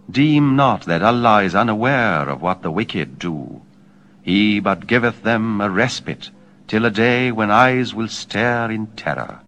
Deem not that Allah is unaware of what the wicked do. He but giveth them a respite till a day when eyes will stare in terror.